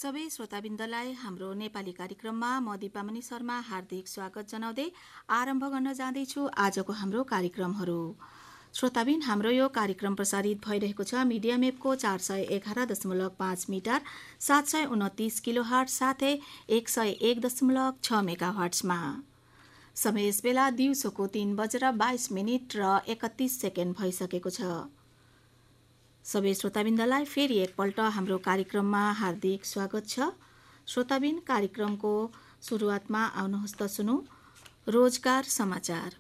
सबै श्रोताबिन्दलाई हाम्रो नेपाली कार्यक्रममा म दिपामणि शर्मा हार्दिक स्वागत जनाउँदै आरम्भ गर्न जाँदैछु आजको हाम्रो कार्यक्रमहरू। श्रोताबिन, हाम्रो यो कार्यक्रम प्रसारित भइरहेको छ मिडियम वेभको 411.5 मिटर 729 किलोहर्ट्ज साथै 101.6 मेगाहर्ट्जमा। समय यस बेला दिउँसोको 3:22 र 31 सेकेन्ड भइसकेको छ। सबै श्रोताबिन्दलाई फेरि एकपल्ट हाम्रो कार्यक्रममा हार्दिक स्वागत छ। श्रोताबिन, कार्यक्रमको सुरुवातमा आउनुहोस् त सुनौ रोजगार समाचार।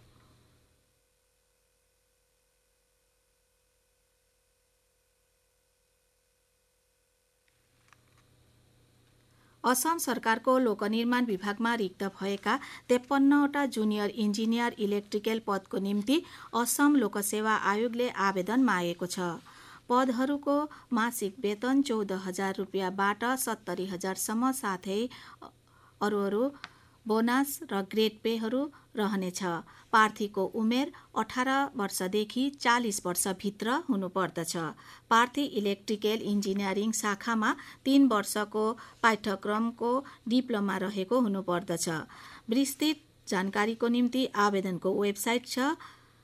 असम सरकारको लोकनिर्माण विभागमा रिक्त भएका 53वटा जुनियर इन्जिनियर इलेक्ट्रिकल पदको निम्ति असम लोकसेवा आयोगले आवेदन मागेको छ। पदहरूको मासिक वेतन 14,000 रुपियाँबाट 70,000सम्म साथै अरू बोनस र ग्रेड पेहरू रहनेछ। प्रार्थीको उमेर 18 वर्षदेखि 40 वर्षभित्र हुनुपर्दछ। प्रार्थी इलेक्ट्रिकल इन्जिनियरिङ शाखामा 3 वर्षको पाठ्यक्रमको डिप्लोमा रहेको हुनुपर्दछ। विस्तृत जानकारीको निम्ति आवेदनको वेबसाइट छ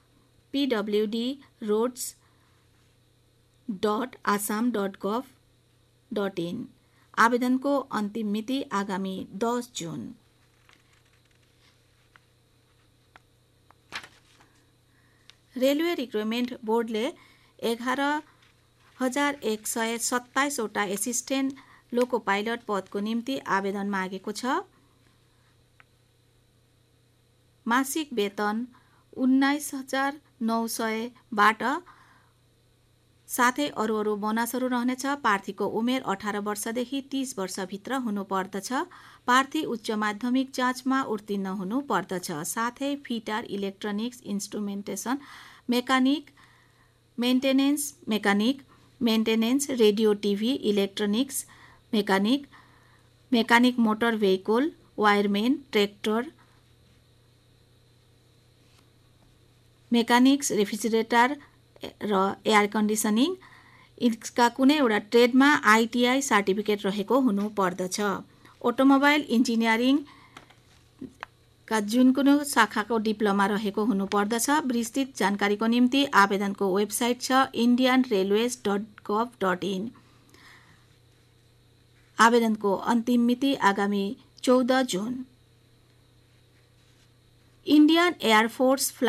pwd.assam.gov.in। आवेदनको अन्तिम मिति आगामी 10 जुन। रेलवे रिक्रुटमेन्ट बोर्डले 11,127वटा एसिस्टेन्ट लोको पाइलट पदको निम्ति आवेदन मागेको छ। मासिक वेतन 19,900बाट साथै अरू बोनसहरू रहनेछ। प्रार्थीको उमेर 18 वर्षदेखि 30 वर्षभित्र हुनुपर्दछ। प्रार्थी उच्च माध्यमिक जाँचमा उत्तीर्ण हुनुपर्दछ। साथै fitter, electronics, इन्स्ट्रुमेन्टेसन mechanic, maintenance, radio TV, electronics mechanic motor vehicle, wiremen, tractor mechanics, refrigerator र एयर कन्डिसनिङ यसका कुनै एउटा ट्रेडमा आइटिआई सर्टिफिकेट रहेको हुनुपर्दछ। अटोमोबाइल इन्जिनियरिङ का जुन कुनै शाखाको डिप्लोमा रहेको हुनुपर्दछ। विस्तृत जानकारीको निम्ति आवेदनको वेबसाइट छ indianrailways.gov.in। आवेदनको अन्तिम मिति आगामी 14 जुन। Indian air force